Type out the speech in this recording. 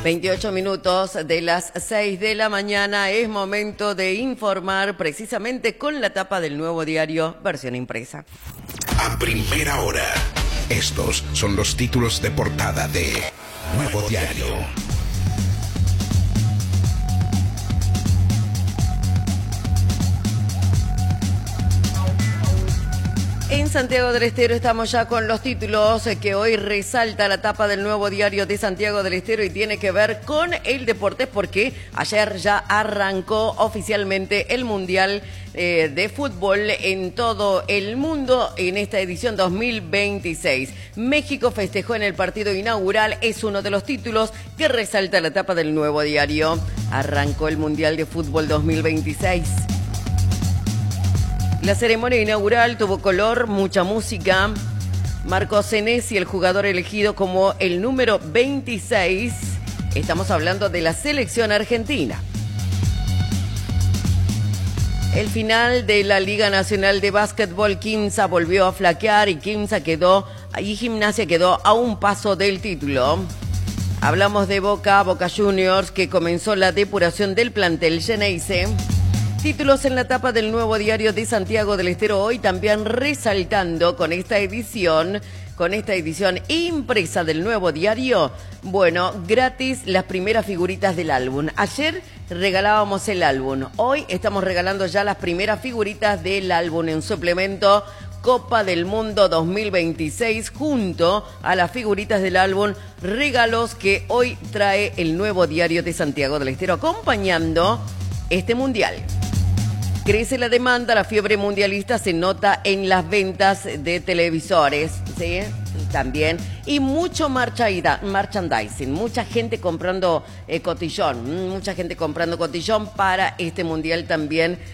28 minutos de las 6 de la mañana, es momento de informar precisamente con la tapa del Nuevo Diario, versión impresa. A primera hora, estos son los títulos de portada de Nuevo Diario. En Santiago del Estero estamos ya con los títulos que hoy resalta la tapa del Nuevo Diario de Santiago del Estero y tiene que ver con el deporte porque ayer ya arrancó oficialmente el Mundial de Fútbol en todo el mundo en esta edición 2026. México festejó en el partido inaugural, es uno de los títulos que resalta la tapa del Nuevo Diario. Arrancó el Mundial de Fútbol 2026. La ceremonia inaugural tuvo color, mucha música. Marco Senesi, el jugador elegido como el número 26. Estamos hablando de la selección argentina. El final de la Liga Nacional de Básquetbol, Quimsa volvió a flaquear y Gimnasia quedó a un paso del título. Hablamos de Boca Juniors, que comenzó la depuración del plantel Geneise. Títulos en la tapa del Nuevo Diario de Santiago del Estero hoy también resaltando con esta edición impresa del Nuevo Diario. Bueno, gratis las primeras figuritas del álbum. Ayer regalábamos el álbum. Hoy estamos regalando ya las primeras figuritas del álbum en suplemento Copa del Mundo 2026 junto a las figuritas del álbum, regalos que hoy trae el Nuevo Diario de Santiago del Estero acompañando este mundial. Crece la demanda, la fiebre mundialista se nota en las ventas de televisores, ¿sí? También. Y mucho merchandising, mucha gente comprando cotillón para este mundial también.